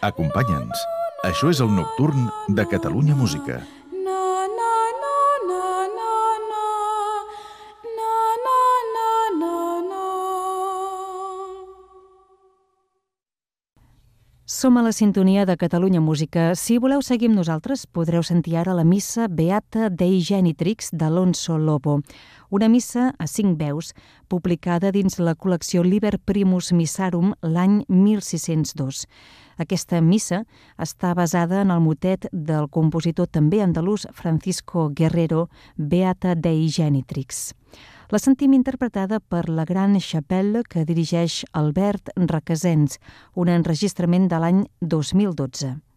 Acompanya'ns. Això és el Nocturn de Catalunya Música. Som a la sintonia de Catalunya Música. Si voleu seguir amb nosaltres, podreu sentir ara la missa Beata Dei Genitrix d'Alonso Lobo, una missa a 5 veus, publicada dins la col·lecció Liber Primus Missarum l'any 1602. Aquesta missa està basada en el motet del compositor també andalús Francisco Guerrero, Beata Dei Genitrix. La sentim interpretada per la Gran Chapelle que dirigeix Albert Requesens, un enregistrament de l'any 2012.